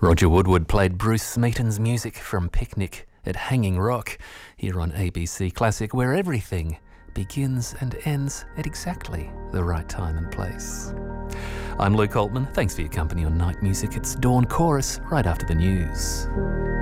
Roger Woodward played Bruce Smeaton's music from Picnic at Hanging Rock here on ABC Classic, where everything begins and ends at exactly the right time and place. I'm Luke Altman. Thanks for your company on Night Music. It's Dawn Chorus right after the news.